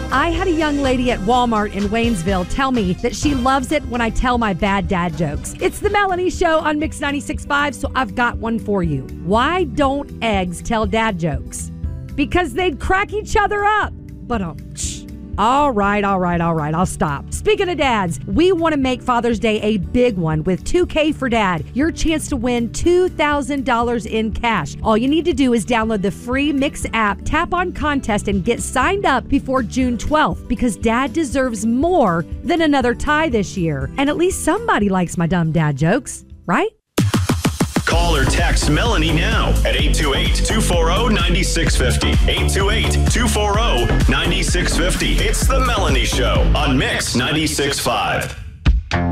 I had a young lady at Walmart in Waynesville tell me that she loves it when I tell my bad dad jokes. It's the Melanie Show on Mix 96.5, so I've got one for you. Why don't eggs tell dad jokes? Because they'd crack each other up. But All right, I'll stop. Speaking of dads, we want to make Father's Day a big one with 2K for Dad, your chance to win $2,000 in cash. All you need to do is download the free Mix app, tap on contest, and get signed up before June 12th because Dad deserves more than another tie this year. And at least somebody likes my dumb dad jokes, right? Call or text Melanie now at 828-240-9650. 828-240-9650. It's the Melanie Show on Mix 96.5.